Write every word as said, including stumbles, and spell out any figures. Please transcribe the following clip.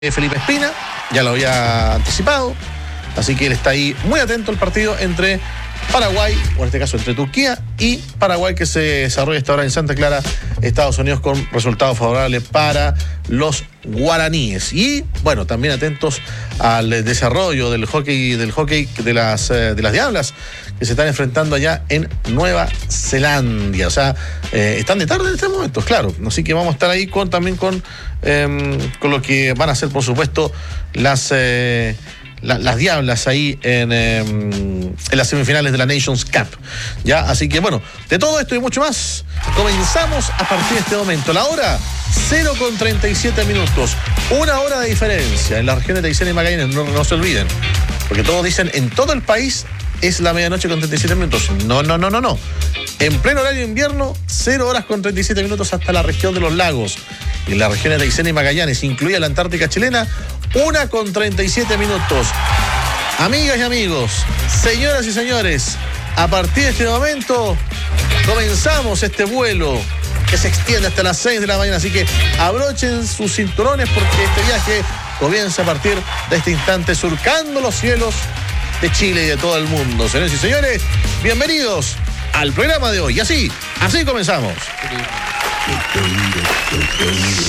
Felipe Espina, ya lo había anticipado, así que él está ahí muy atento al partido entre Paraguay, o en este caso entre Turquía y Paraguay, que se desarrolla esta hora en Santa Clara, Estados Unidos, con resultados favorables para los guaraníes. Y bueno, también atentos al desarrollo del hockey, del hockey de las, de las Diablas, que se están enfrentando allá en Nueva Zelanda. O sea, eh, están de tarde en estos momentos, claro. Así que vamos a estar ahí con también con, eh, con lo que van a ser, por supuesto, las... Eh, La, las Diablas ahí en, eh, en las semifinales de la Nations Cup. ¿Ya? Así que bueno, de todo esto y mucho más, comenzamos a partir de este momento. La hora cero con treinta y siete minutos. Una hora de diferencia en las regiones de Aysén y Magallanes, no, no se olviden. Porque todos dicen, en todo el país es la medianoche con treinta y siete minutos. No, no, no, no, no. En pleno horario de invierno, cero horas con treinta y siete minutos hasta la región de los lagos. Y en las regiones de Aysén y Magallanes, incluida la Antártica chilena, una con treinta y siete minutos. Amigas y amigos, señoras y señores, a partir de este momento comenzamos este vuelo que se extiende hasta las seis de la mañana. Así que abrochen sus cinturones, porque este viaje comienza a partir de este instante, surcando los cielos de Chile y de todo el mundo. Señores y señores, bienvenidos al programa de hoy. Y así, así comenzamos.